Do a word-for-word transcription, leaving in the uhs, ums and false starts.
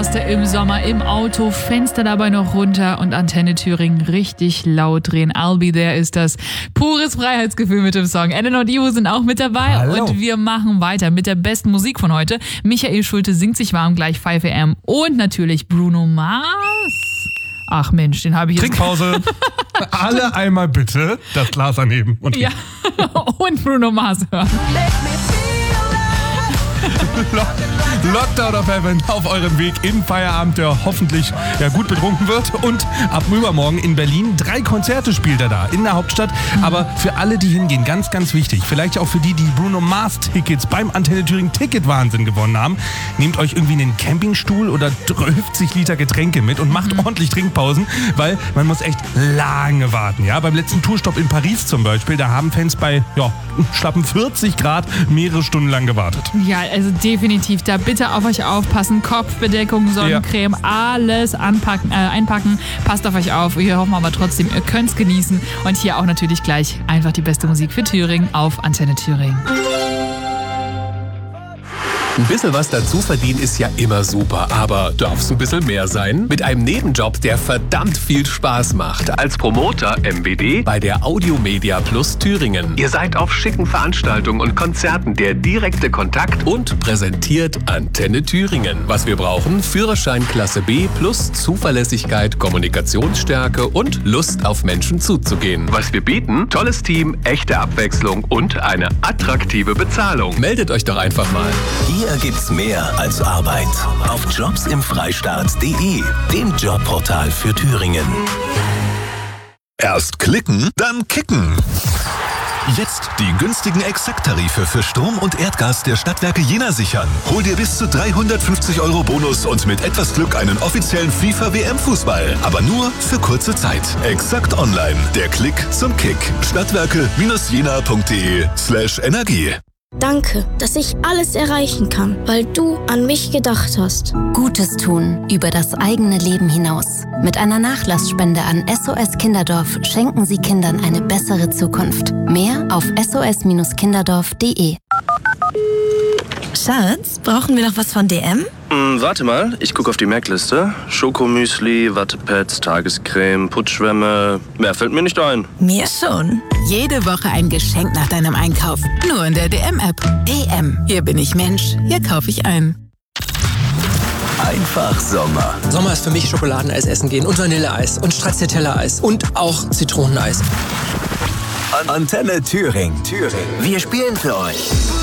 Zahnpasta im Sommer im Auto, Fenster dabei noch runter und Antenne Thüringen richtig laut drehen. I'll be there ist das. Pures Freiheitsgefühl mit dem Song. Ellen und Ivo sind auch mit dabei. Hallo. Und wir machen weiter mit der besten Musik von heute. Michael Schulte singt sich warm, gleich fünf A M und natürlich Bruno Mars. Ach Mensch, den habe ich jetzt... Trinkpause. Alle einmal bitte das Glas anheben. Und ja, und Bruno Mars hören. Lockdown of Heaven auf eurem Weg in Feierabend, der hoffentlich ja, gut betrunken wird. Und ab übermorgen in Berlin drei Konzerte spielt er da in der Hauptstadt. Aber für alle, die hingehen, ganz, ganz wichtig, vielleicht auch für die, die Bruno Mars Tickets beim Antenne Thüringen Ticket-Wahnsinn gewonnen haben, nehmt euch irgendwie einen Campingstuhl oder fünfzig Liter Getränke mit und macht ordentlich Trinkpausen, weil man muss echt lange warten. Ja? Beim letzten Tourstopp in Paris zum Beispiel, da haben Fans bei ja, schlappen vierzig Grad mehrere Stunden lang gewartet. Ja, also definitiv. Da bitte auf euch aufpassen. Kopfbedeckung, Sonnencreme, ja. alles anpacken, äh, einpacken. Passt auf euch auf. Wir hoffen aber trotzdem, ihr könnt es genießen. Und hier auch natürlich gleich einfach die beste Musik für Thüringen auf Antenne Thüringen. Ein bisschen was dazu verdienen ist ja immer super, aber darf's ein bisschen mehr sein? Mit einem Nebenjob, der verdammt viel Spaß macht. Als Promoter M B D bei der Audiomedia Plus Thüringen. Ihr seid auf schicken Veranstaltungen und Konzerten der direkte Kontakt und präsentiert Antenne Thüringen. Was wir brauchen? Führerschein Klasse B plus Zuverlässigkeit, Kommunikationsstärke und Lust auf Menschen zuzugehen. Was wir bieten? Tolles Team, echte Abwechslung und eine attraktive Bezahlung. Meldet euch doch einfach mal. Hier gibt's mehr als Arbeit. Auf jobs im freistaat punkt de, dem Jobportal für Thüringen. Erst klicken, dann kicken. Jetzt die günstigen Exakt-Tarife für Strom und Erdgas der Stadtwerke Jena sichern. Hol dir bis zu dreihundertfünfzig Euro Bonus und mit etwas Glück einen offiziellen FIFA-W M-Fußball. Aber nur für kurze Zeit. Exakt online. Der Klick zum Kick. Stadtwerke-jena punkt de slash Energie. Danke, dass ich alles erreichen kann, weil du an mich gedacht hast. Gutes tun über das eigene Leben hinaus. Mit einer Nachlassspende an S O S Kinderdorf schenken Sie Kindern eine bessere Zukunft. Mehr auf s o s kinderdorf punkt de. Schatz, brauchen wir noch was von D M? Hm, warte mal, ich gucke auf die Merkliste. Schokomüsli, Wattepads, Tagescreme, Putzschwämme. Mehr fällt mir nicht ein. Mir schon. Jede Woche ein Geschenk nach deinem Einkauf. Nur in der D M-App. D M. Hier bin ich Mensch. Hier kaufe ich ein. Einfach Sommer. Sommer ist für mich Schokoladeneis essen gehen und Vanilleeis und Stracciatella-Eis und auch Zitroneneis. Antenne Thüringen. Thüringen. Wir spielen für euch.